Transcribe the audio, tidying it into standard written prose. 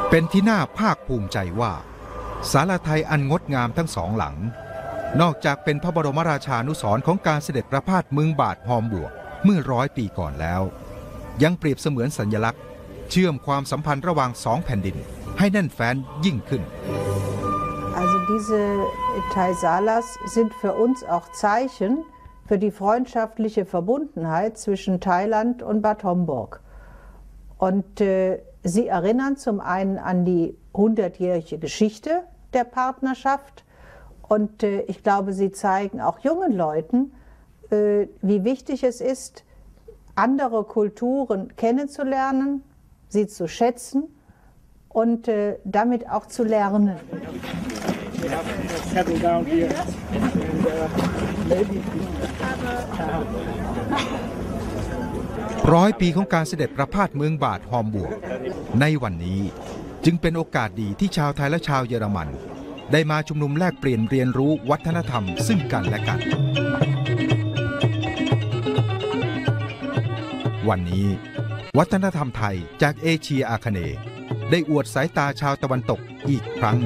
เป็นที่น่าภาคภูมิใจว่าศาลาไทยอันงดงามทั้งสองหลังนอกจากเป็นพระบรมราชานุสรณ์ของการเสด็จประพาสเมืองบาทฮอมบวกเมื่อ100 ปีก่อนแล้วยังเปรียบเสมือนสัญลักษณ์เชื่อมความสัมพันธ์ระหว่าง2 แผ่นดินให้แน่นแฟ้นยิ่งขึ้น Also diese Thai Salas sind für uns auch Zeichen für die freundschaftliche Verbundenheit zwischen Thailand und Bad Homburg. Und sie erinnern zum einen an die 100-jährige Geschichte der Partnerschaft und ich glaube, sie zeigen auch jungen Leuten, wie wichtig es ist, andere Kulturen kennenzulernen, sie zu schätzen und damit auch zu lernen. 100 ปีของการเสด็จประพาสเมืองบาทฮอมบวกในวันนี้จึงเป็นโอกาสดีที่ชาวไทยและชาวเยอรมันได้มาชุมนุมแลกเปลี่ยนเรียนรู้วัฒนธรรมซึ่งกันและกันวันนี้วัฒนธรรมไทยจากเอเชียอาคเนย์ได้อวดสายตาชาวตะวันตกอีกครั้ง